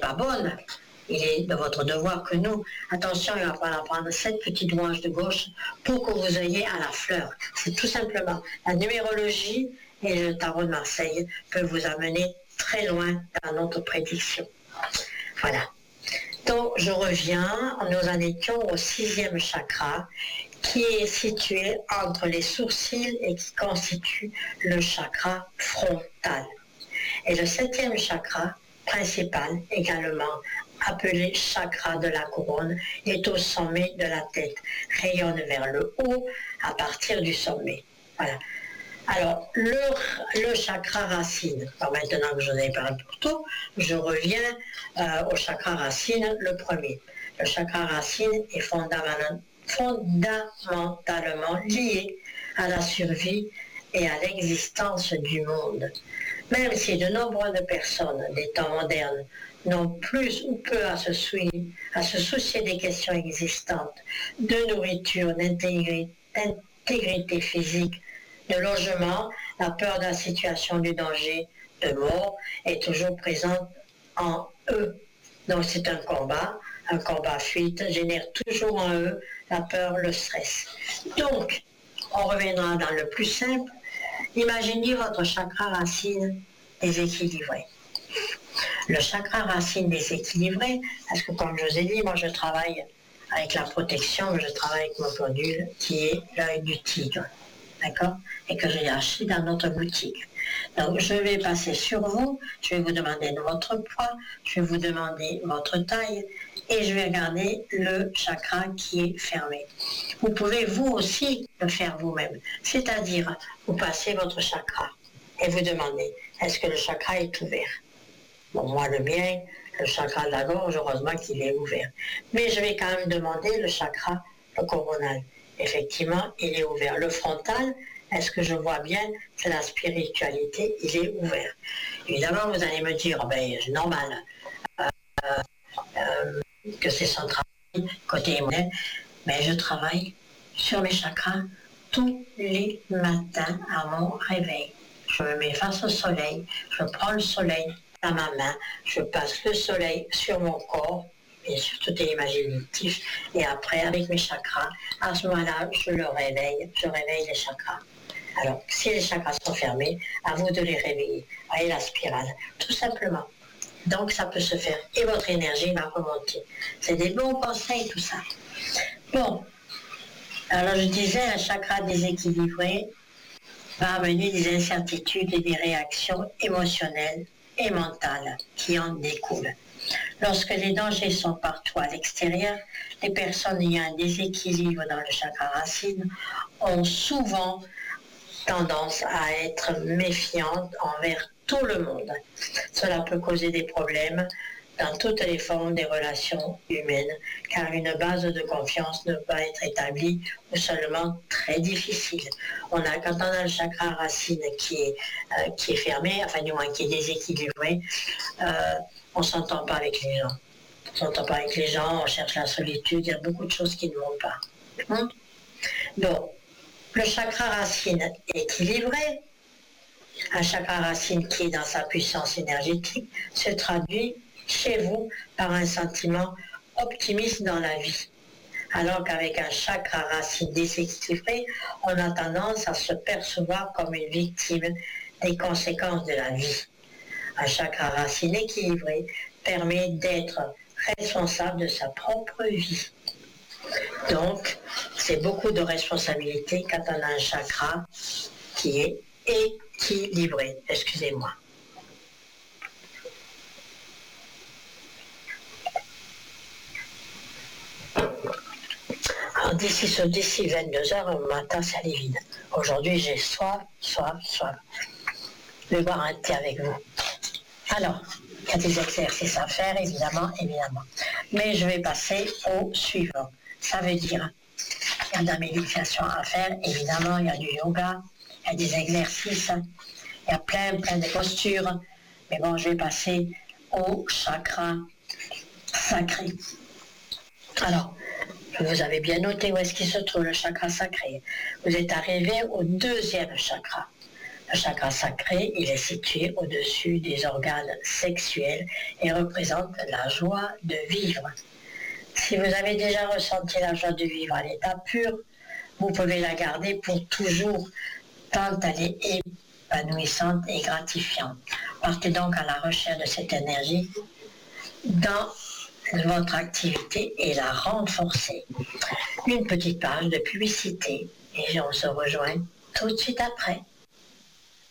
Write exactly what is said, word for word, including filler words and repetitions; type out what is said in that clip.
pas bonne. Il est de votre devoir que nous, attention, il va falloir prendre cette petite branche de gauche pour que vous ayez à la fleur. C'est tout simplement la numérologie et le tarot de Marseille peuvent vous amener très loin dans notre prédiction. Voilà. Donc, je reviens, nous en étions au sixième chakra, qui est situé entre les sourcils et qui constitue le chakra frontal. Et le septième chakra principal, également appelé chakra de la couronne, est au sommet de la tête, rayonne vers le haut à partir du sommet. Voilà. Alors, le, le chakra racine, alors maintenant que je vous ai parlé pour tout, je reviens euh, au chakra racine, le premier. Le chakra racine est fondamentalement, fondamentalement lié à la survie et à l'existence du monde. Même si de nombreuses personnes des temps modernes n'ont plus ou peu à se, soucier, à se soucier des questions existantes, de nourriture, d'intégrité, d'intégrité physique, de logement, la peur de la situation du danger, de mort, est toujours présente en eux. Donc c'est un combat, un combat fuite, génère toujours en eux la peur, le stress. Donc, on reviendra dans le plus simple. Imaginez votre chakra racine déséquilibré. Le chakra racine déséquilibré, parce que comme je vous ai dit, moi je travaille avec la protection, je travaille avec mon pendule qui est l'œil du tigre. D'accord? Et que j'ai acheté dans notre boutique. Donc je vais passer sur vous, je vais vous demander votre poids, je vais vous demander votre taille et je vais regarder le chakra qui est fermé. Vous pouvez vous aussi le faire vous-même, c'est-à-dire vous passez votre chakra et vous demandez est-ce que le chakra est ouvert? Bon, moi le mien, le chakra de la gorge, heureusement qu'il est ouvert. Mais je vais quand même demander le chakra, le coronal. Effectivement, il est ouvert. Le frontal, est-ce que je vois bien, c'est la spiritualité, il est ouvert. Évidemment, vous allez me dire, ben, c'est normal, euh, euh, que c'est son travail, côté émotionnel, mais je travaille sur mes chakras tous les matins à mon réveil. Je me mets face au soleil, je prends le soleil dans ma main, je passe le soleil sur mon corps, bien sûr tout est imaginatif, et après avec mes chakras, à ce moment-là, je le réveille, je réveille les chakras. Alors, si les chakras sont fermés, à vous de les réveiller. Voyez la spirale, tout simplement. Donc, ça peut se faire, et votre énergie va remonter. C'est des bons conseils, tout ça. Bon, alors je disais, un chakra déséquilibré va amener des incertitudes et des réactions émotionnelles et mentales qui en découlent. Lorsque les dangers sont partout à l'extérieur, les personnes ayant un déséquilibre dans le chakra racine ont souvent tendance à être méfiantes envers tout le monde. Cela peut causer des problèmes dans toutes les formes des relations humaines, car une base de confiance ne peut être établie ou seulement très difficile. On a, quand on a le chakra racine qui est, euh, qui est fermé, enfin du moins qui est déséquilibré, euh, on ne s'entend pas avec les gens. On ne s'entend pas avec les gens, on cherche la solitude, il y a beaucoup de choses qui ne vont pas. Hum? Donc, le chakra racine équilibré, un chakra racine qui est dans sa puissance énergétique, se traduit chez vous par un sentiment optimiste dans la vie. Alors qu'avec un chakra racine déséquilibré, on a tendance à se percevoir comme une victime des conséquences de la vie. Un chakra racine équilibré permet d'être responsable de sa propre vie. Donc, c'est beaucoup de responsabilité quand on a un chakra qui est équilibré. Excusez-moi. Alors, d'ici ce d'ici vingt-deux heures, ma tasse elle est vide. Aujourd'hui, j'ai soif, soif, soif. Je vais boire un thé avec vous. Alors, il y a des exercices à faire, évidemment, évidemment. Mais je vais passer au suivant. Ça veut dire, il y a de la méditation à faire, évidemment, il y a du yoga, il y a des exercices, il y a plein, plein de postures. Mais bon, je vais passer au chakra sacré. Alors, vous avez bien noté où est-ce qu'il se trouve le chakra sacré. Vous êtes arrivé au deuxième chakra. Le chakra sacré, il est situé au-dessus des organes sexuels et représente la joie de vivre. Si vous avez déjà ressenti la joie de vivre à l'état pur, vous pouvez la garder pour toujours, tant elle est épanouissante et gratifiante. Partez donc à la recherche de cette énergie dans votre activité et la renforcer. Une petite page de publicité et on se rejoint tout de suite après.